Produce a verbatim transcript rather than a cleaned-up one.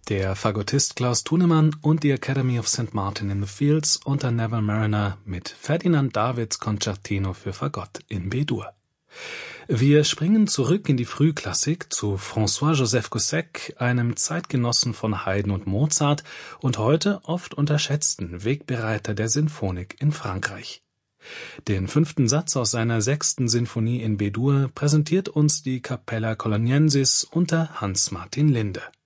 Der Fagottist Klaus Thunemann und die Academy of Saint Martin in the Fields unter Neville Marriner mit Ferdinand Davids Concertino für Fagott in B-Dur. Wir springen zurück in die Frühklassik zu François-Joseph Gossec, einem Zeitgenossen von Haydn und Mozart und heute oft unterschätzten Wegbereiter der Sinfonik in Frankreich. Den fünften Satz aus seiner sechsten Sinfonie in B-Dur präsentiert uns die Capella Coloniensis unter Hans Martin Linde.